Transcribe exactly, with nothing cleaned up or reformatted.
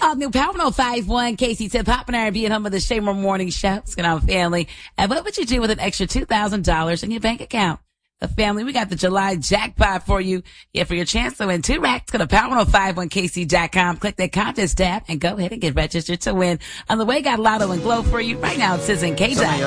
all new Power one oh five one. Casey Tip Hop and I are being home with the Shamer Morning Show. It's going on, family. And what would you do with an extra two thousand dollars in your bank account? The family, we got the July jackpot for you. Yeah, for your chance to win two racks, go to power one oh five one K C dot com. Click that contest tab and go ahead and get registered to win. On the way, got Lotto and Glow for you. Right now, it's Sis and K-Dot.